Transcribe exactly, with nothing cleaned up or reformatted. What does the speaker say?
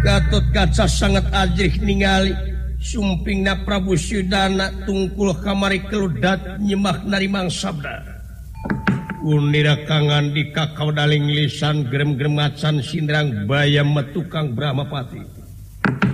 Gatot kaca sangat ajrih ningali sumpingna Prabu Sudana tungkul kamari keludat nyimak narimang sabda. Unira kangan di kakau daling lisan gerem-gerem macan sindrang bayam metukang Brahmapati.